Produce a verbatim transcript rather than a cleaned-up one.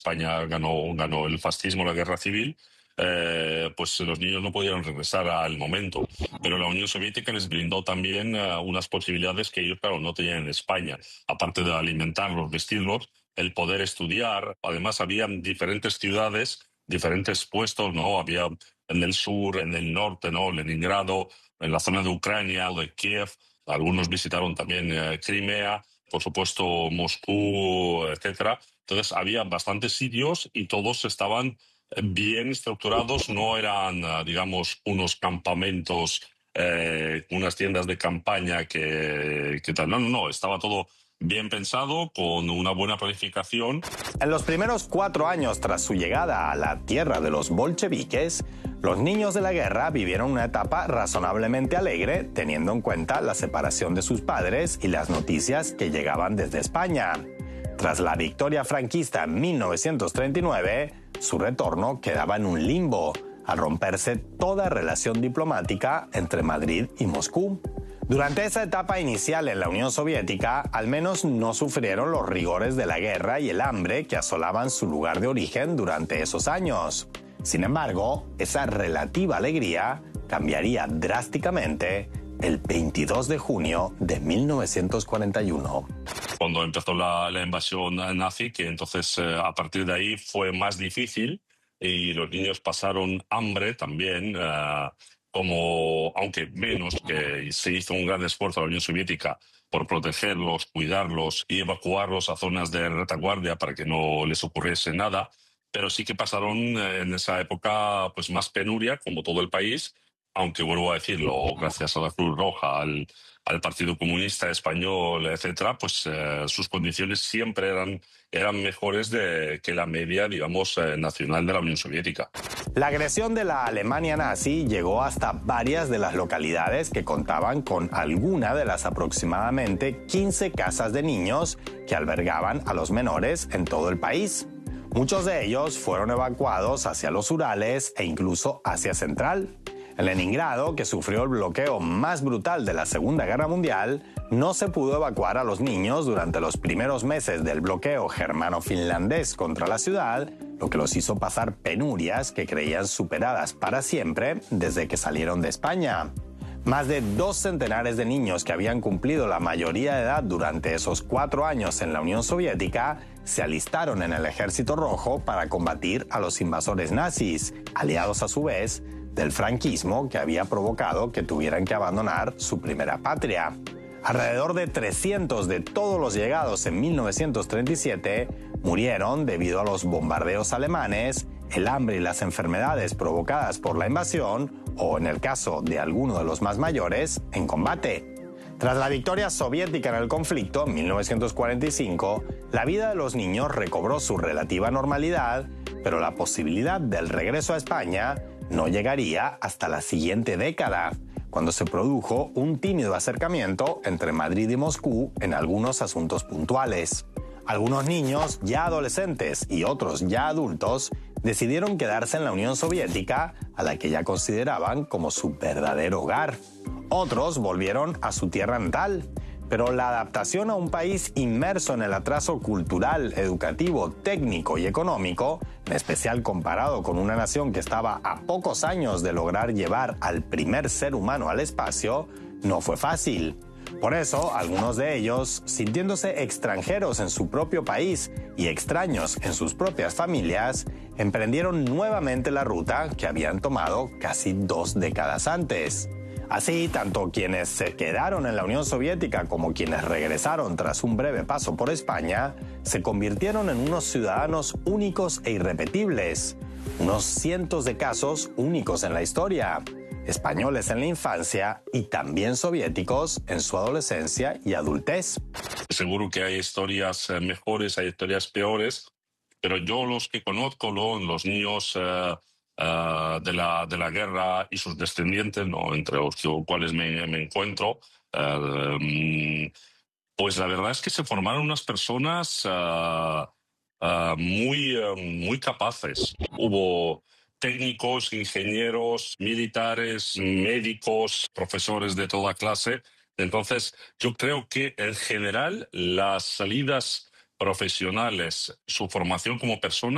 España ganó, ganó el fascismo, la guerra civil, eh, pues los niños no podían regresar al momento. Pero la Unión Soviética les brindó también eh, unas posibilidades que ellos, claro, no tenían en España. Aparte de alimentarlos, vestirlos, el poder estudiar. Además, había diferentes ciudades, diferentes puestos, ¿no? Había en el sur, en el norte, ¿no? Leningrado, en la zona de Ucrania o de Kiev. Algunos visitaron también eh, Crimea, por supuesto Moscú, etcétera. Entonces había bastantes sitios y todos estaban eh, bien estructurados, no eran, eh, digamos, unos campamentos, eh, unas tiendas de campaña que, que tal. No, no, no, estaba todo bien pensado, con una buena planificación. En los primeros cuatro años tras su llegada a la tierra de los bolcheviques, los niños de la guerra vivieron una etapa razonablemente alegre, teniendo en cuenta la separación de sus padres y las noticias que llegaban desde España. Tras la victoria franquista en mil novecientos treinta y nueve, su retorno quedaba en un limbo, al romperse toda relación diplomática entre Madrid y Moscú. Durante esa etapa inicial en la Unión Soviética, al menos no sufrieron los rigores de la guerra y el hambre que asolaban su lugar de origen durante esos años. Sin embargo, esa relativa alegría cambiaría drásticamente el veintidós de junio de mil novecientos cuarenta y uno. Cuando empezó la, la invasión nazi, que entonces eh, a partir de ahí fue más difícil y los niños pasaron hambre también, eh, como, aunque menos, que se hizo un gran esfuerzo en la Unión Soviética por protegerlos, cuidarlos y evacuarlos a zonas de retaguardia para que no les ocurriese nada, pero sí que pasaron eh, en esa época pues más penuria, como todo el país, aunque vuelvo a decirlo, gracias a la Cruz Roja, al, al Partido Comunista Español, etcétera, pues eh, sus condiciones siempre eran, eran mejores de, que la media, digamos, eh, nacional de la Unión Soviética. La agresión de la Alemania nazi llegó hasta varias de las localidades que contaban con alguna de las aproximadamente quince casas de niños que albergaban a los menores en todo el país. Muchos de ellos fueron evacuados hacia los Urales e incluso Asia Central. En Leningrado, que sufrió el bloqueo más brutal de la Segunda Guerra Mundial, no se pudo evacuar a los niños durante los primeros meses del bloqueo germano-finlandés contra la ciudad, lo que los hizo pasar penurias que creían superadas para siempre desde que salieron de España. Más de dos centenares de niños que habían cumplido la mayoría de edad durante esos cuatro años en la Unión Soviética se alistaron en el Ejército Rojo para combatir a los invasores nazis, aliados a su vez del franquismo que había provocado que tuvieran que abandonar su primera patria. Alrededor de trescientos de todos los llegados en mil novecientos treinta y siete murieron debido a los bombardeos alemanes, el hambre y las enfermedades provocadas por la invasión, o en el caso de alguno de los más mayores, en combate. Tras la victoria soviética en el conflicto en mil novecientos cuarenta y cinco, la vida de los niños recobró su relativa normalidad, pero la posibilidad del regreso a España no llegaría hasta la siguiente década, cuando se produjo un tímido acercamiento entre Madrid y Moscú en algunos asuntos puntuales. Algunos niños, ya adolescentes, y otros ya adultos, decidieron quedarse en la Unión Soviética, a la que ya consideraban como su verdadero hogar. Otros volvieron a su tierra natal, pero la adaptación a un país inmerso en el atraso cultural, educativo, técnico y económico, en especial comparado con una nación que estaba a pocos años de lograr llevar al primer ser humano al espacio, no fue fácil. Por eso, algunos de ellos, sintiéndose extranjeros en su propio país y extraños en sus propias familias, emprendieron nuevamente la ruta que habían tomado casi dos décadas antes. Así, tanto quienes se quedaron en la Unión Soviética como quienes regresaron tras un breve paso por España, se convirtieron en unos ciudadanos únicos e irrepetibles, unos cientos de casos únicos en la historia, españoles en la infancia y también soviéticos en su adolescencia y adultez. Seguro que hay historias eh, mejores, hay historias peores, pero yo los que conozco, ¿no? Los niños eh, eh, de, la, de la guerra y sus descendientes, ¿no? Entre los cuales me, me encuentro, eh, pues la verdad es que se formaron unas personas uh, uh, muy, uh, muy capaces. Hubo técnicos, ingenieros, militares, médicos, profesores de toda clase. Entonces, yo creo que en general las salidas profesionales, su formación como persona,